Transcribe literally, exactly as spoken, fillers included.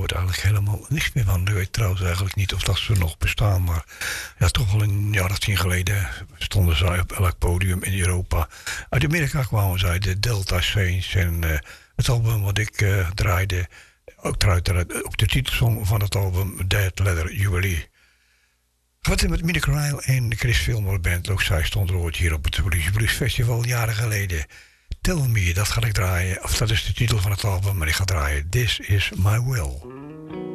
hoort eigenlijk helemaal niks meer van. Ik weet trouwens eigenlijk niet of dat ze nog bestaan. Maar ja, toch al een jaar of tien geleden stonden zij op elk podium in Europa. Uit Amerika kwamen zij, de Delta Saints. En uh, het album wat ik uh, draaide, ook, trouwens, ook de titelsong van het album Dead Leather Jubilee. Wat met Minnie Cryle en Chris Fillmore Band. Ook zij stond er ooit hier op het Blues Blues Festival jaren geleden. Tell Me, dat ga ik draaien. Of dat is de titel van het album, maar ik ga draaien This Is My Will.